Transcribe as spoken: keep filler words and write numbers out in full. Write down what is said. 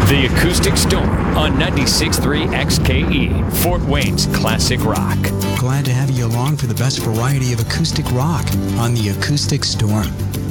The Acoustic Storm on ninety-six point three X K E, Fort Wayne's classic rock. Glad to have you along for the best variety of acoustic rock on The Acoustic Storm.